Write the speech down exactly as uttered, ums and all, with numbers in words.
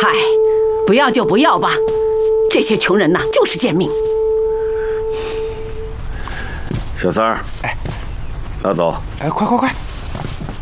嗨，不要就不要吧，这些穷人呐，就是贱命。 小三儿，哎，拿走。 哎，快快快！